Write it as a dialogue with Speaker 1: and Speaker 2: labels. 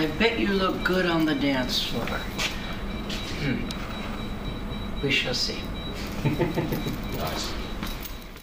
Speaker 1: I bet you look good on the dance floor. We shall see.
Speaker 2: Nice.